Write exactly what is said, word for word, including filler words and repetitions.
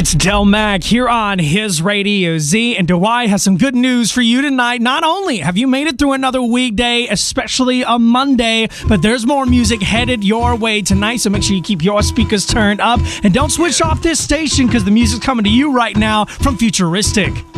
It's Del Mac here on his Radio Z, and Dwight has some good news for you tonight. Not only have you made it through another weekday, especially a Monday, but there's more music headed your way tonight, so make sure you keep your speakers turned up and don't switch off this station because the music's coming to you right now from Futuristic.